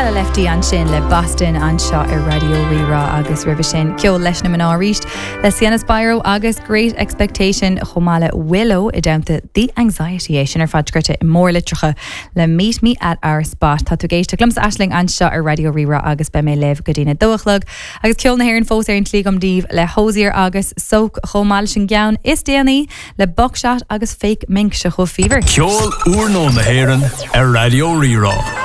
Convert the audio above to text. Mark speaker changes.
Speaker 1: Bella Lefty an sin le Boston an seo ar Radio Rira agus ribh sin ceol leis na maná ríist le Sienna Spyro agus Great Expectation chomáile Willow I damta The Anxiety sin ar fadgrite I mór litricha le Meet Me at Our Spot tá tú géiste glums Aisling an seo ar Radio Rira agus be mé leh go dtína dóchlog agus ceol na hairann fós ar an tlígam díomh le Hosier agus soc chomáile sin geann is déanaí le Buckshot agus Fake Mink se cho fever.
Speaker 2: Ceol uair nó na hairann ar Radio Rira.